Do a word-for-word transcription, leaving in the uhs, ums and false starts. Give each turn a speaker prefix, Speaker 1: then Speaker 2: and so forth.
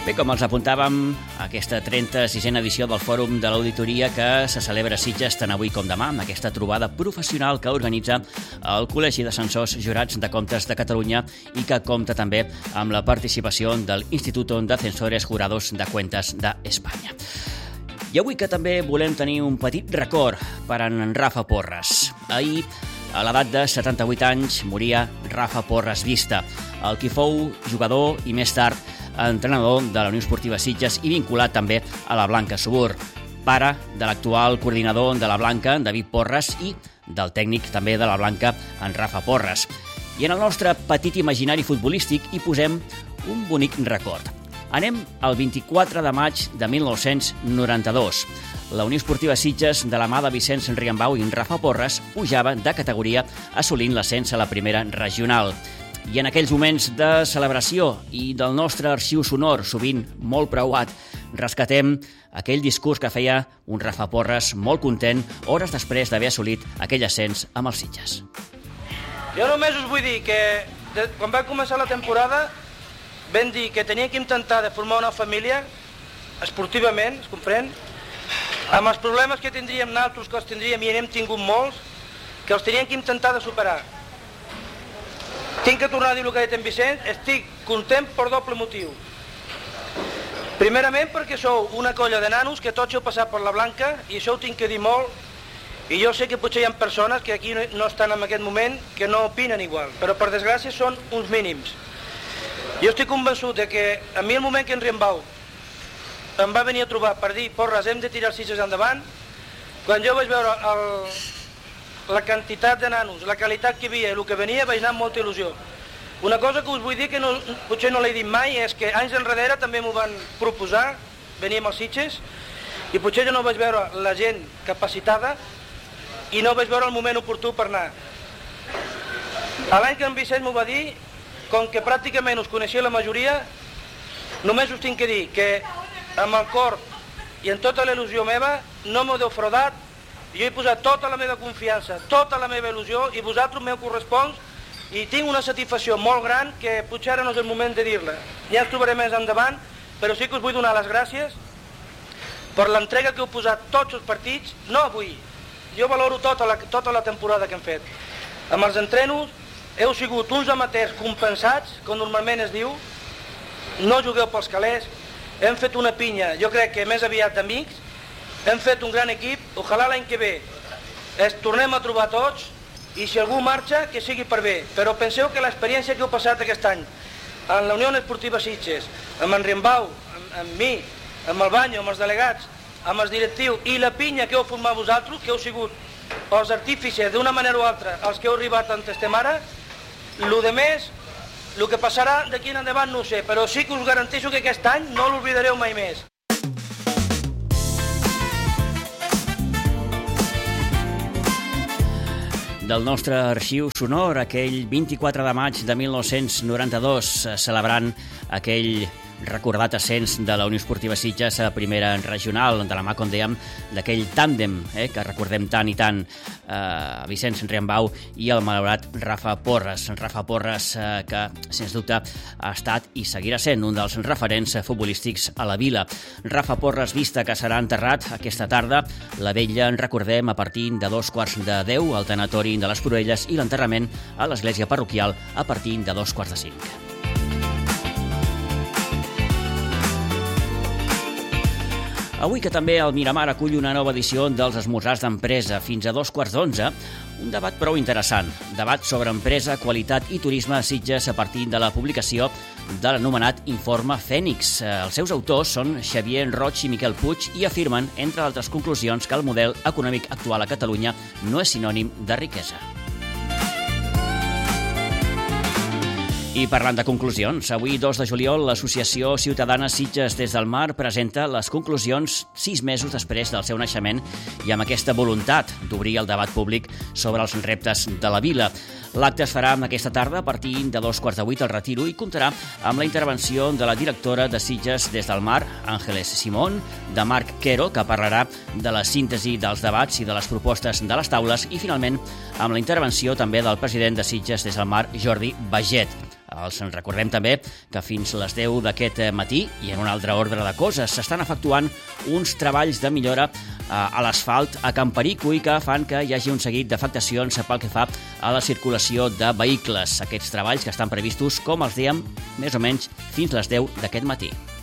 Speaker 1: Bé, com els apuntàvem, aquesta trenta-sisena edició del Fòrum de l'Auditoria que se celebra a Sitges tant avui com demà, amb aquesta trobada professional que organitza el Col·legi d'Ascensors Jurats de Comptes de Catalunya i que compta també amb la participació del Instituto de Censores Jurados de Cuentas d'Espanya. I avui que també volem tenir un petit record per en Rafa Porres. Ahir, a l'edat de setanta-vuit anys, moria Rafa Porres Vista, el qui fou jugador i més tard entrenador de la Unió Esportiva Sitges i vinculat també a la Blanca Subur, pare de l'actual coordinador de la Blanca, David Porres, i del tècnic també de la Blanca, en Rafa Porres. I en el nostre petit imaginari futbolístic hi posem un bonic record. Anem al vint-i-quatre de maig de mil nou-cents noranta-dos. La Unió Esportiva Sitges, de la mà de Vicenç Riambau i en Rafa Porres, pujava de categoria assolint l'ascens a la primera regional. I en aquells moments de celebració i del nostre arxiu sonor, sovint molt preuat, rescatem aquell discurs que feia un Rafa Porres molt content hores després d'haver assolit aquell ascens amb els Sitges.
Speaker 2: Jo només us vull dir que de, quan va començar la temporada vam dir que tenia que intentar de formar una família esportivament, es comprèn, amb els problemes que tindríem nosaltres, que els tindríem i n'hem tingut molts, que els teníem que intentar de superar. Tinc que tornar a dir el que ha dit en Vicenç, estic content per doble motiu. Primerament perquè sou una colla de nanos que tots heu passat per la Blanca i això ho tinc que dir molt, i jo sé que potser hi ha persones que aquí no estan en aquest moment que no opinen igual, però per desgràcia són uns mínims. Jo estic convençut de que a mi el moment que en Riambau em va venir a trobar per dir Porres, hem de tirar els Sitges endavant, quan jo vaig veure el... la quantitat de nanos, la qualitat que hi havia i el que venia, vaig anar amb molta il·lusió. Una cosa que us vull dir que no, potser no l'he dit mai és que anys enrere també m'ho van proposar, veníem als Sitges, i potser jo no vaig veure la gent capacitada i no vaig veure el moment oportú per anar. A l'any que en Vicenç m'ho va dir, com que pràcticament us coneixia la majoria, només us tinc que dir que amb el cor i en tota la il·lusió meva no m'ho heu defraudat. Jo he posat tota la meva confiança, tota la meva il·lusió, i vosaltres m'heu corresponts, i tinc una satisfacció molt gran que potser ara no és el moment de dir-la. Ja ens trobarem més endavant, però sí que us vull donar les gràcies per l'entrega que heu posat tots els partits, no avui. Jo valoro tota la, tota la temporada que hem fet. Amb els entrenos heu sigut uns amateurs compensats, com normalment es diu, no jugueu pels calés, hem fet una pinya, jo crec que més aviat d'amics, hem fet un gran equip, ojalà l'any que ve es tornem a trobar tots i si algú marxa, que sigui per bé. Però penseu que l'experiència que heu passat aquest any en la Unió Esportiva Sitges, amb en Riambau, amb, amb mi, amb el Banyo, amb els delegats, amb els directius i la pinya que heu format vosaltres, que heu sigut els artífices d'una manera o altra, els que heu arribat on estem ara, el de més, el que passarà d'aquí en endavant no ho sé, però sí que us garanteixo que aquest any no l'oblidareu mai més.
Speaker 1: Del nostre arxiu sonor, aquell vint-i-quatre de maig de mil nou-cents noranta-dos, celebrant aquell recordat ascens de la Unió Esportiva Sitges a primera regional, de la mà, com dèiem, d'aquell tàndem eh, que recordem tant i tant, eh, Vicenç Riambau i el malaurat Rafa Porres. Rafa Porres, eh, que, sens dubte, ha estat i seguirà sent un dels referents futbolístics a la vila. Rafa Porres Vista, que serà enterrat aquesta tarda. La vetlla, en recordem, a partir de dos quarts de deu al tanatori de les Proelles i l'enterrament a l'església parroquial a partir de dos quarts de cinc. Avui que també el Miramar acull una nova edició dels esmorzars d'empresa fins a dos quarts d'onze, un debat prou interessant. Debat sobre empresa, qualitat i turisme a Sitges a partir de la publicació de l'anomenat Informe Fènix. Els seus autors són Xavier Roig i Miquel Puig i afirmen, entre altres conclusions, que el model econòmic actual a Catalunya no és sinònim de riquesa. I parlant de conclusions, avui dos de juliol l'Associació Ciutadana Sitges des del Mar presenta les conclusions sis mesos després del seu naixement i amb aquesta voluntat d'obrir el debat públic sobre els reptes de la vila. L'acte es farà aquesta tarda a partir de dos quarts de vuit al Retiro i comptarà amb la intervenció de la directora de Sitges des del Mar, Àngeles Simón, de Marc Quero, que parlarà de la síntesi dels debats i de les propostes de les taules i, finalment, amb la intervenció també del president de Sitges des del Mar, Jordi Baget. Els recordem també que fins les deu d'aquest matí i en un altre ordre de coses s'estan efectuant uns treballs de millora a l'asfalt a Can Perico i que fan que hi hagi un seguit d'afectacions pel que fa a la circulació de vehicles. Aquests treballs que estan previstos, com els dèiem, més o menys fins les deu d'aquest matí.